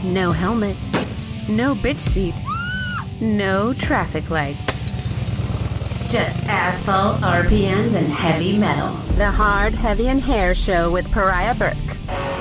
No helmet. No bitch seat. No traffic lights. Just asphalt, RPMs, and heavy metal. The Hard, Heavy, and Hair Show with Pariah Burke.